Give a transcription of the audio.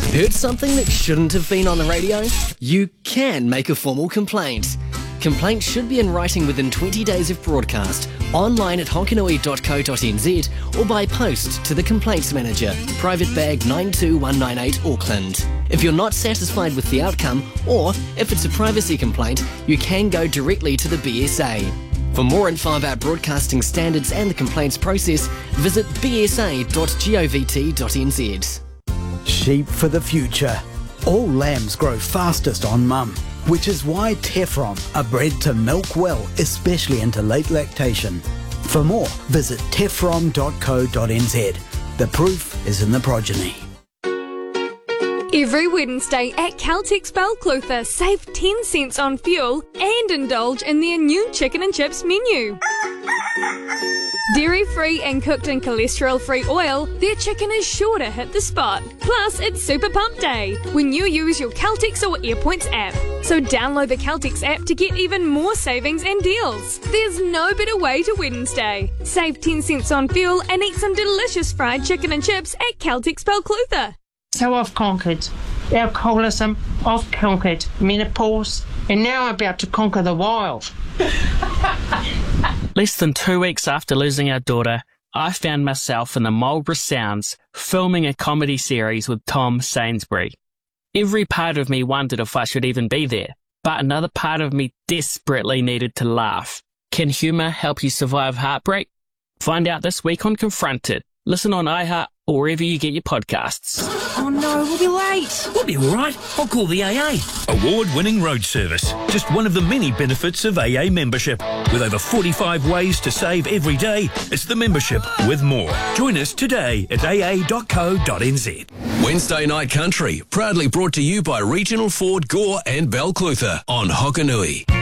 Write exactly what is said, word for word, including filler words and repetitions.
Heard something that shouldn't have been on the radio? You can make a formal complaint. Complaints should be in writing within twenty days of broadcast, online at hokanui dot co dot n z or by post to the Complaints Manager, Private Bag nine two one nine eight Auckland. If you're not satisfied with the outcome, or if it's a privacy complaint, you can go directly to the B S A. For more info about broadcasting standards and the complaints process, visit b s a dot govt dot n z. Sheep for the future. All lambs grow fastest on mum, which is why Tefrom are bred to milk well, especially into late lactation. For more, visit tefrom dot co dot n z. The proof is in the progeny. Every Wednesday at Caltex Balclutha, save ten cents on fuel and indulge in their new chicken and chips menu. Dairy-free and cooked in cholesterol-free oil, their chicken is sure to hit the spot. Plus, it's Super Pump Day when you use your Caltex or AirPoints app. So download the Caltex app to get even more savings and deals. There's no better way to Wednesday. Save ten cents on fuel and eat some delicious fried chicken and chips at Caltex Balclutha. So I've conquered alcoholism, I've conquered menopause, and now I'm about to conquer the wild. Less than two weeks after losing our daughter, I found myself in the Marlborough Sounds filming a comedy series with Tom Sainsbury. Every part of me wondered if I should even be there, but another part of me desperately needed to laugh. Can humour help you survive heartbreak? Find out this week on Confronted. Listen on iHeart or wherever you get your podcasts. Oh no, we'll be late. We'll be all right. I'll call the A A. Award-winning road service. Just one of the many benefits of A A membership. With over forty-five ways to save every day, it's the membership with more. Join us today at a a dot co dot n z. Wednesday Night Country, proudly brought to you by Regional Ford Gore and Balclutha on Hokanui.